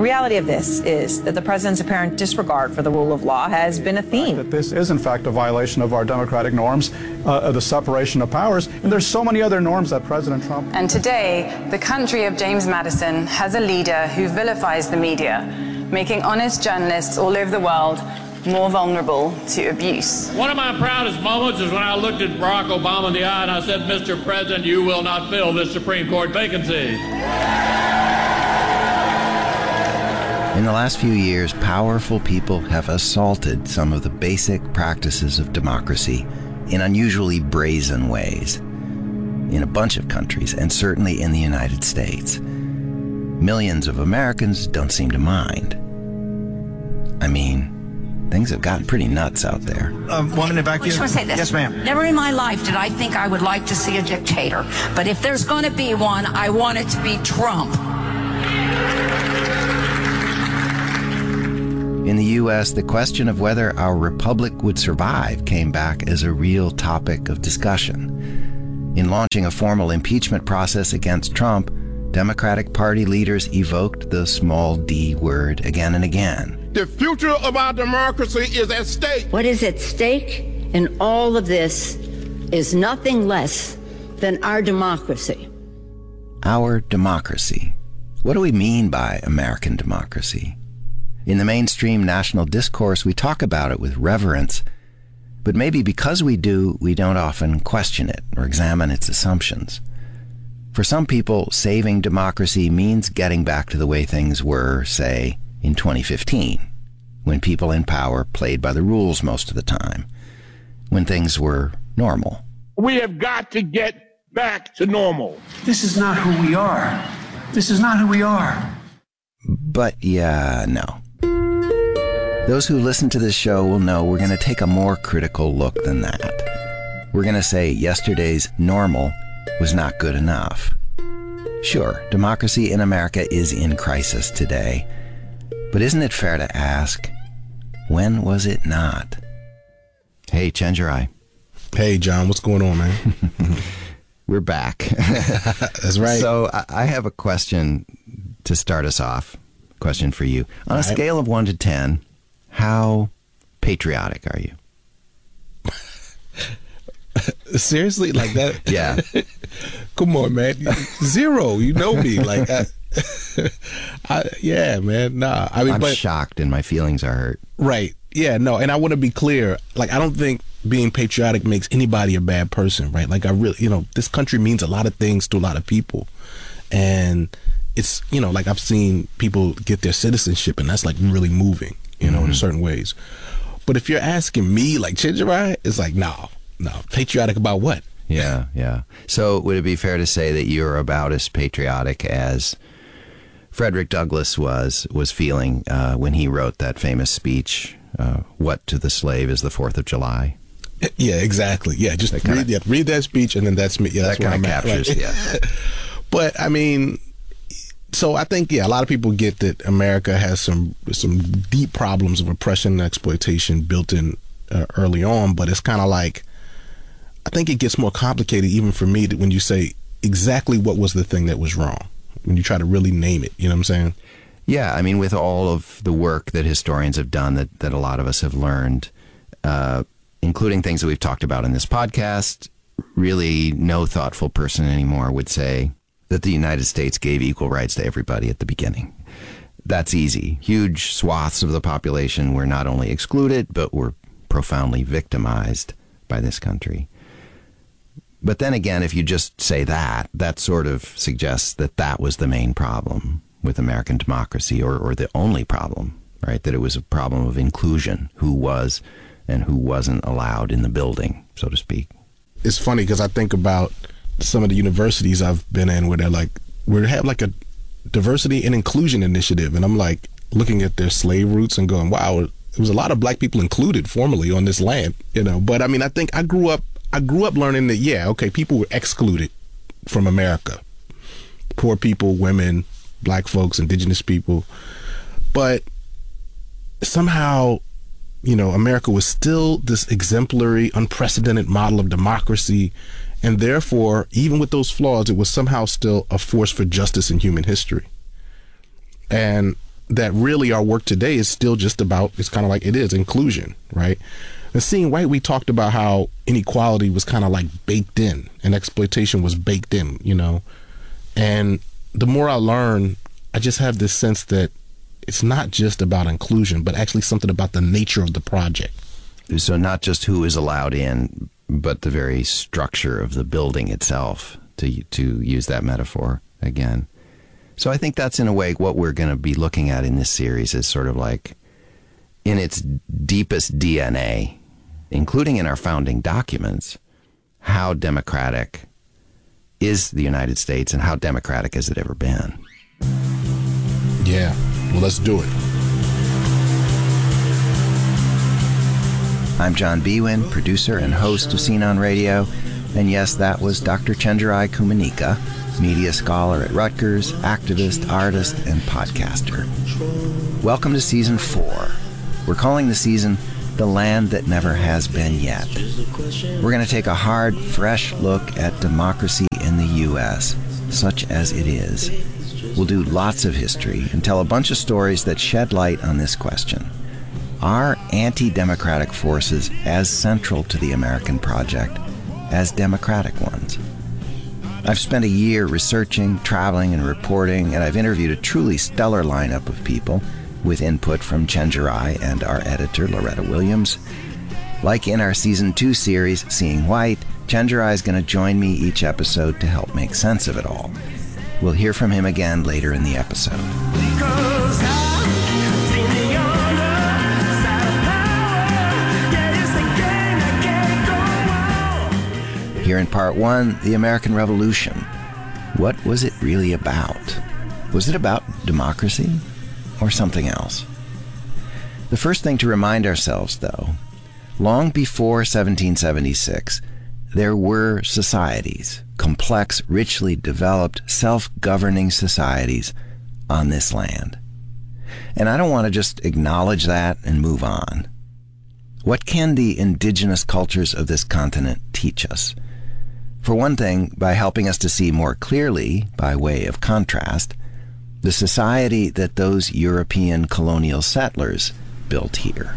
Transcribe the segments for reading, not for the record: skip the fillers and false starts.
reality of this is that the president's apparent disregard for the rule of law has been a theme. That this is, in fact, a violation of our democratic norms, the separation of powers, and there's so many other norms that President Trump... And today, the country of James Madison has a leader who vilifies the media, making honest journalists all over the world more vulnerable to abuse. One of my proudest moments is when I looked at Barack Obama in the eye and I said, Mr. President, you will not fill this Supreme Court vacancy. In the last few years, powerful people have assaulted some of the basic practices of democracy in unusually brazen ways. In a bunch of countries, and certainly in the United States. Millions of Americans don't seem to mind. I mean, things have gotten pretty nuts out there. Woman in back here. I just want to say this. Yes, ma'am. Never in my life did I think I would like to see a dictator. But if there's going to be one, I want it to be Trump. In the U.S., the question of whether our republic would survive came back as a real topic of discussion. In launching a formal impeachment process against Trump, Democratic Party leaders evoked the small d word again and again. The future of our democracy is at stake. What is at stake in all of this is nothing less than our democracy. Our democracy. What do we mean by American democracy? In the mainstream national discourse, we talk about it with reverence, but maybe because we do, we don't often question it or examine its assumptions. For some people, saving democracy means getting back to the way things were, say, in 2015, when people in power played by the rules most of the time, when things were normal. We have got to get back to normal. This is not who we are. This is not who we are. But yeah, no. Those who listen to this show will know we're going to take a more critical look than that. We're going to say yesterday's normal was not good enough. Sure, democracy in America is in crisis today. But isn't it fair to ask, when was it not? Hey, Chenjerai. Hey, John, what's going on, man? We're back. That's right. So I have a question to start us off. Question for you. On a scale of 1 to 10, how patriotic are you? Seriously? Like that? Yeah. Come on, man. 0. You know me. Like, yeah, man. Nah. I mean, I'm shocked and my feelings are hurt. Right. Yeah, no. And I want to be clear. Like, I don't think being patriotic makes anybody a bad person, right? Like, I really, this country means a lot of things to a lot of people. And it's, like I've seen people get their citizenship and that's like really moving, in certain ways. But if you're asking me, like Chenjerai, it's like, no. Patriotic about what? Yeah. So would it be fair to say that you're about as patriotic as Frederick Douglass was feeling when he wrote that famous speech, What to the Slave is the 4th of July? Yeah, exactly. Yeah, just read that speech and then that's me. Yeah, that's that where I'm captures, at. Right? Yeah. But I mean, so I think, a lot of people get that America has some deep problems of oppression and exploitation built in early on, but it's kind of like, I think it gets more complicated even for me when you say exactly what was the thing that was wrong, when you try to really name it, you know what I'm saying? Yeah, I mean, with all of the work that historians have done that a lot of us have learned, including things that we've talked about in this podcast, really no thoughtful person anymore would say that the United States gave equal rights to everybody at the beginning. That's easy. Huge swaths of the population were not only excluded, but were profoundly victimized by this country. But then again, if you just say that sort of suggests that was the main problem with American democracy, or the only problem, right? That it was a problem of inclusion, who was and who wasn't allowed in the building, so to speak. It's funny because I think about some of the universities I've been in where they have like a diversity and inclusion initiative. And I'm like looking at their slave roots and going, wow, there was a lot of black people included formerly on this land, But I mean, I think I grew up learning that, people were excluded from America. Poor people, women, black folks, indigenous people. But somehow, America was still this exemplary, unprecedented model of democracy. And therefore, even with those flaws, it was somehow still a force for justice in human history. And that really our work today is still just about, it's kind of like it is inclusion, right? And seeing white, we talked about how inequality was kind of like baked in and exploitation was baked in, you know? And the more I learn, I just have this sense that it's not just about inclusion, but actually something about the nature of the project. So not just who is allowed in, but the very structure of the building itself, to use that metaphor again. So I think that's in a way what we're going to be looking at in this series is sort of like in its deepest DNA, including in our founding documents, how democratic is the United States and how democratic has it ever been? Yeah, well, let's do it. I'm John Biewen, producer and host of Scene on Radio. And yes, that was Dr. Chenjerai Kumanyika, media scholar at Rutgers, activist, artist, and podcaster. Welcome to Season 4. We're calling the season The Land That Never Has Been Yet. We're going to take a hard, fresh look at democracy in the U.S., such as it is. We'll do lots of history and tell a bunch of stories that shed light on this question. Are anti-democratic forces as central to the American project as democratic ones? I've spent a year researching, traveling, and reporting, and I've interviewed a truly stellar lineup of people with input from Chenjerai and our editor, Loretta Williams. Like in our Season 2 series, Seeing White, Chenjerai is going to join me each episode to help make sense of it all. We'll hear from him again later in the episode. Here in Part 1, the American Revolution. What was it really about? Was it about democracy or something else? The first thing to remind ourselves, though, long before 1776, there were societies, complex, richly developed, self-governing societies on this land. And I don't want to just acknowledge that and move on. What can the indigenous cultures of this continent teach us? For one thing, by helping us to see more clearly, by way of contrast, the society that those European colonial settlers built here.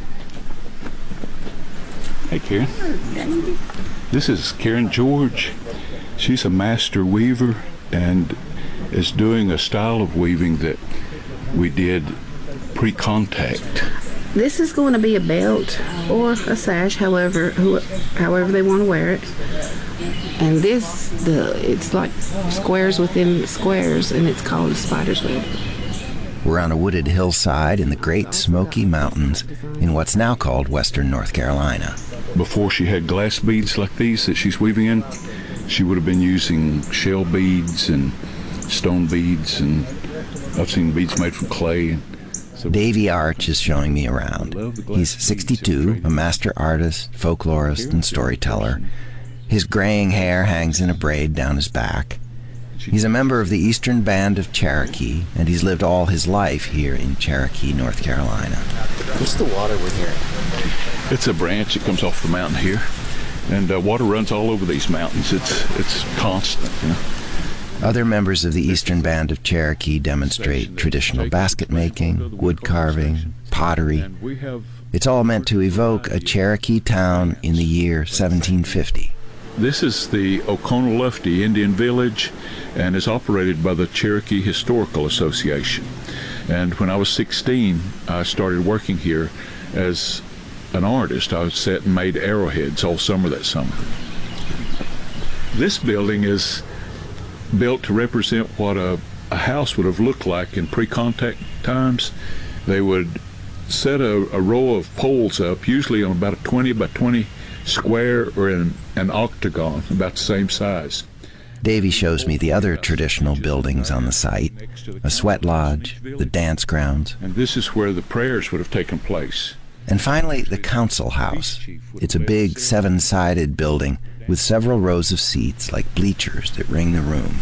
Hey, Karen. This is Karen George. She's a master weaver and is doing a style of weaving that we did pre-contact. This is going to be a belt or a sash, however they want to wear it. And it's like squares within squares, and it's called a spider's web. We're on a wooded hillside in the Great Smoky Mountains in what's now called Western North Carolina. Before she had glass beads like these that she's weaving in, she would have been using shell beads and stone beads, and I've seen beads made from clay. Davey Arch is showing me around. He's 62, a master artist, folklorist, and storyteller. His graying hair hangs in a braid down his back. He's a member of the Eastern Band of Cherokee, and he's lived all his life here in Cherokee, North Carolina. What's the water we're hearing? It's a branch that comes off the mountain here, and water runs all over these mountains. It's constant, you know. Other members of the Eastern Band of Cherokee demonstrate traditional basket making, wood carving, pottery. It's all meant to evoke a Cherokee town in the year 1750. This is the Oconaluftee Indian Village, and is operated by the Cherokee Historical Association. And when I was 16, I started working here as an artist. I sat and made arrowheads all summer that summer. This building is built to represent what a house would have looked like in pre-contact times. They would set a row of poles up, usually on about a 20 by 20 square or in an octagon, about the same size. Davey shows me the other traditional buildings on the site, a sweat lodge, the dance grounds. And this is where the prayers would have taken place. And finally, the council house. It's a big 7-sided building with several rows of seats like bleachers that ring the room.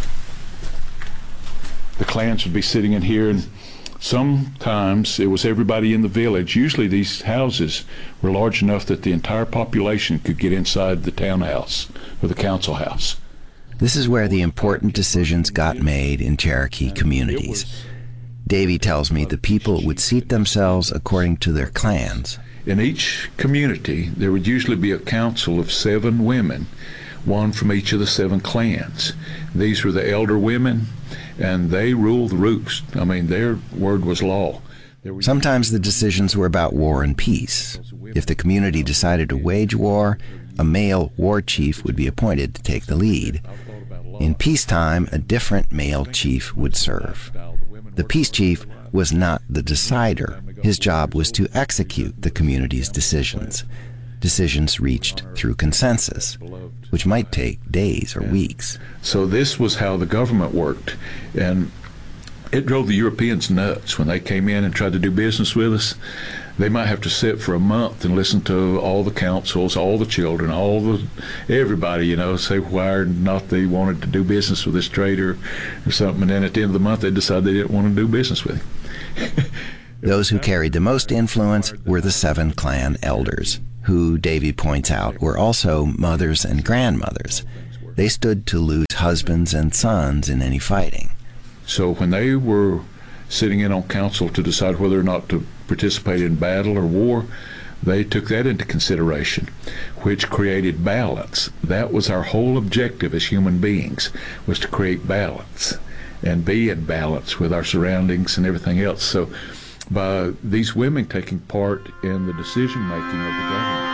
The clans would be sitting in here, and sometimes it was everybody in the village. Usually these houses were large enough that the entire population could get inside the townhouse or the council house. This is where the important decisions got made in Cherokee communities. Davy tells me the people would seat themselves according to their clans. In each community, there would usually be a council of 7 women, one from each of the 7 clans. These were the elder women, and they ruled the roost. I mean, their word was law. Sometimes the decisions were about war and peace. If the community decided to wage war, a male war chief would be appointed to take the lead. In peacetime, a different male chief would serve. The peace chief was not the decider. His job was to execute the community's decisions. Decisions reached through consensus, which might take days or weeks. So this was how the government worked. And it drove the Europeans nuts when they came in and tried to do business with us. They might have to sit for a month and listen to all the councils, all the children, everybody, say why or not they wanted to do business with this trader or something. And then at the end of the month, they decided they didn't want to do business with him. Those who carried the most influence were the 7 clan elders, who, Davy points out, were also mothers and grandmothers. They stood to lose husbands and sons in any fighting. So when they were sitting in on council to decide whether or not to participate in battle or war, they took that into consideration, which created balance. That was our whole objective as human beings, was to create balance and be in balance with our surroundings and everything else. So by these women taking part in the decision-making of the government,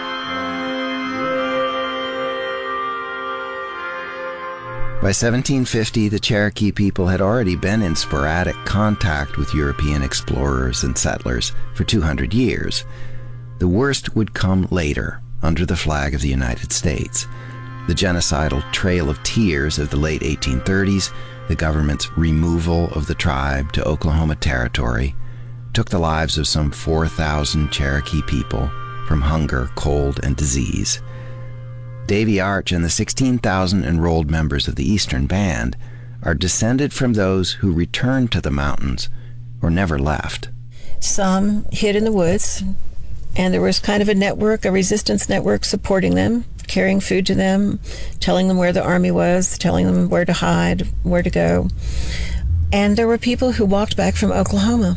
by 1750, the Cherokee people had already been in sporadic contact with European explorers and settlers for 200 years. The worst would come later, under the flag of the United States. The genocidal Trail of Tears of the late 1830s, the government's removal of the tribe to Oklahoma Territory, took the lives of some 4,000 Cherokee people from hunger, cold, and disease. Davy Arch and the 16,000 enrolled members of the Eastern Band are descended from those who returned to the mountains or never left. Some hid in the woods, and there was kind of a network, a resistance network supporting them, carrying food to them, telling them where the army was, telling them where to hide, where to go. And there were people who walked back from Oklahoma.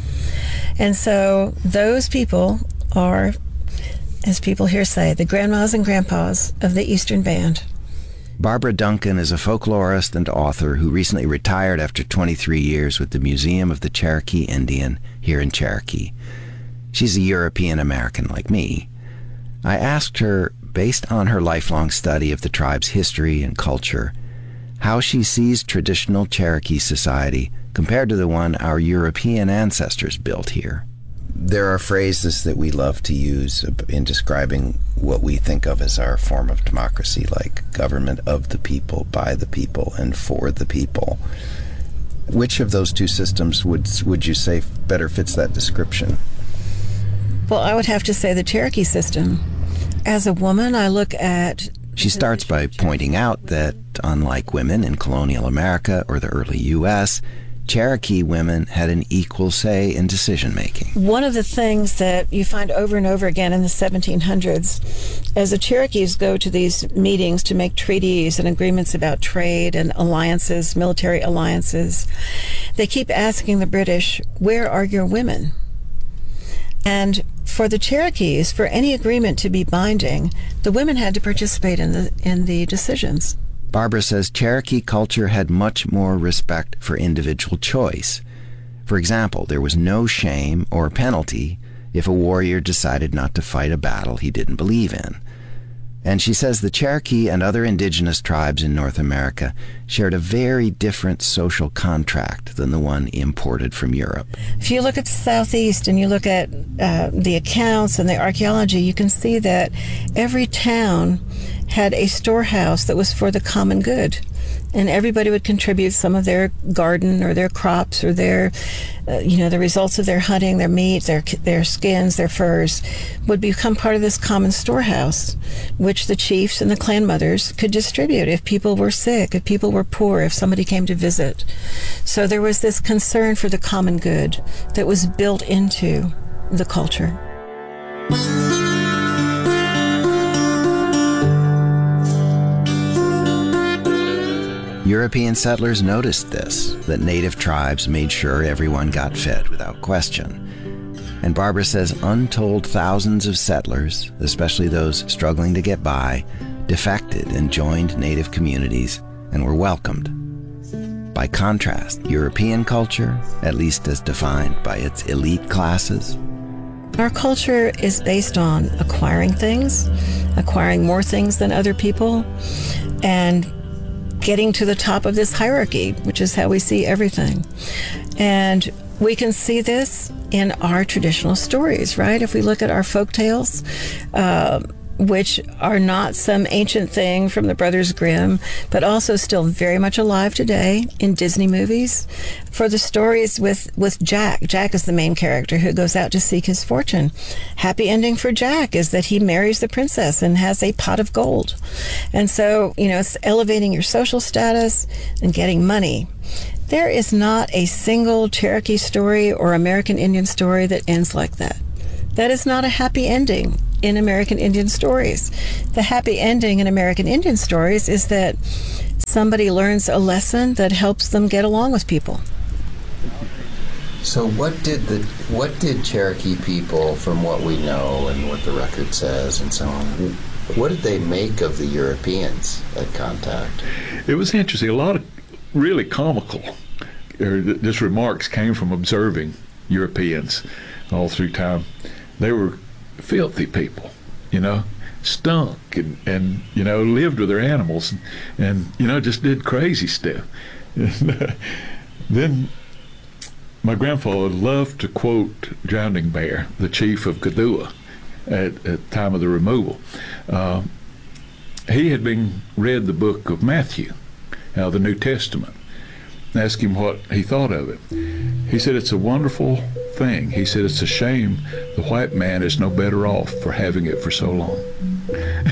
And so those people are, as people here say, the grandmas and grandpas of the Eastern Band. Barbara Duncan is a folklorist and author who recently retired after 23 years with the Museum of the Cherokee Indian here in Cherokee. She's a European American like me. I asked her, based on her lifelong study of the tribe's history and culture, how she sees traditional Cherokee society compared to the one our European ancestors built here. There are phrases that we love to use in describing what we think of as our form of democracy, like government of the people, by the people, and for the people. Which of those two systems would you say better fits that description? Well, I would have to say the Cherokee system. As a woman, I look at... She starts by pointing out that, unlike women in colonial America or the early U.S., Cherokee women had an equal say in decision-making. One of the things that you find over and over again in the 1700s, as the Cherokees go to these meetings to make treaties and agreements about trade and alliances, military alliances, they keep asking the British, where are your women? And for the Cherokees, for any agreement to be binding, the women had to participate in the decisions. Barbara says Cherokee culture had much more respect for individual choice. For example, there was no shame or penalty if a warrior decided not to fight a battle he didn't believe in. And she says the Cherokee and other indigenous tribes in North America shared a very different social contract than the one imported from Europe. If you look at the Southeast and you look at the accounts and the archaeology, you can see that every town had a storehouse that was for the common good. And everybody would contribute some of their garden or their crops or their, the results of their hunting, their meat, their skins, their furs, would become part of this common storehouse, which the chiefs and the clan mothers could distribute if people were sick, if people were poor, if somebody came to visit. So there was this concern for the common good that was built into the culture. European settlers noticed this, that native tribes made sure everyone got fed without question. And Barbara says untold thousands of settlers, especially those struggling to get by, defected and joined native communities and were welcomed. By contrast, European culture, at least as defined by its elite classes, our culture is based on acquiring things, acquiring more things than other people, and getting to the top of this hierarchy, which is how we see everything. And we can see this in our traditional stories, right? If we look at our folk tales, which are not some ancient thing from the Brothers Grimm, but also still very much alive today in Disney movies. For the stories with Jack. Jack is the main character who goes out to seek his fortune. Happy ending for Jack is that he marries the princess and has a pot of gold. And so, it's elevating your social status and getting money. There is not a single Cherokee story or American Indian story that ends like that. That is not a happy ending in American Indian stories. The happy ending in American Indian stories is that somebody learns a lesson that helps them get along with people. So what did Cherokee people, from what we know and what the record says and so on, what did they make of the Europeans at contact? It was interesting. A lot of really comical just remarks came from observing Europeans all through time. They were filthy people, stunk and lived with their animals and just did crazy stuff. Then my grandfather loved to quote Drowning Bear, the chief of Kadua, at the time of the removal. He had read the book of Matthew, the New Testament. Asked him what he thought of it. He said, it's a wonderful thing. He said, it's a shame the white man is no better off for having it for so long.